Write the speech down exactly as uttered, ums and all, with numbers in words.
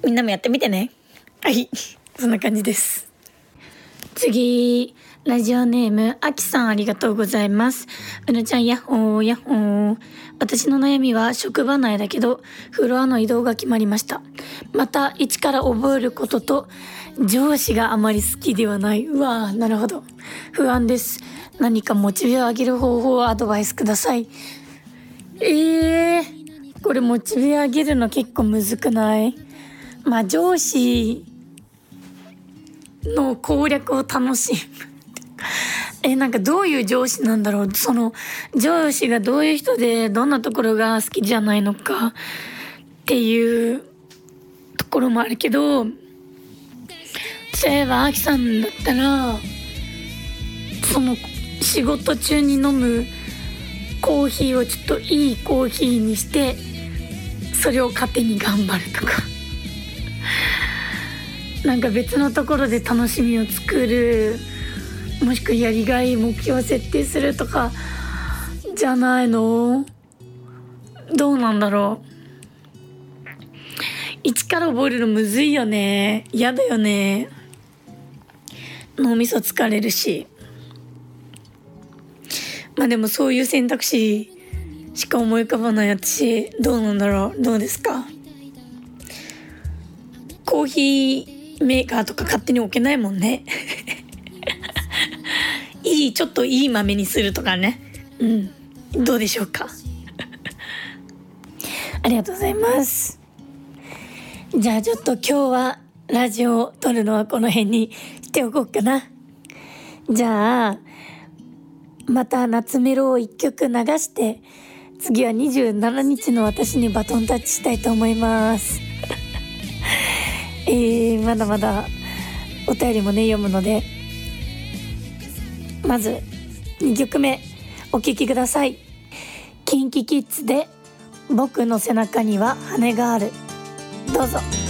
みんなもやってみてね。はい、そんな感じです。次、ラジオネームあきさん、ありがとうございます。うぬちゃん、やっほーやっほー。私の悩みは職場内だけどフロアの移動が決まりました。また一から覚えることと上司があまり好きではない。うわー、なるほど、不安です。何かモチベを上げる方法をアドバイスください。えー、これモチベ上げるの結構むずくない？まあ上司の攻略を楽しむえ、なんかどういう上司なんだろう。その上司がどういう人でどんなところが好きじゃないのかっていうところもあるけど、例えばあきさんだったらその仕事中に飲むコーヒーをちょっといいコーヒーにしてそれを糧に頑張るとかなんか別のところで楽しみを作る、もしくはやりがい目標を設定するとかじゃないの？どうなんだろう。一から覚えるのむずいよね。嫌だよね。脳みそ疲れるし。まあでもそういう選択肢しか思い浮かばない私。どうなんだろう。どうですか？コーヒーメーカーとか勝手に置けないもんねいいちょっといい豆にするとかね。うんどうでしょうかありがとうございます。じゃあちょっと今日はラジオを撮るのはこの辺にしておこうかな。じゃあまた夏メロを一曲流して次はにじゅうしちにちの私にバトンタッチしたいと思いますえー、まだまだお便りもね読むので、まずにきょくめお聴きください。キンキキッズで僕の背中には羽がある。どうぞ。